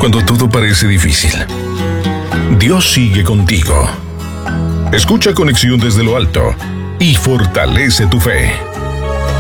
cuando todo parece difícil, Dios sigue contigo. Escucha Conexión desde lo alto y fortalece tu fe.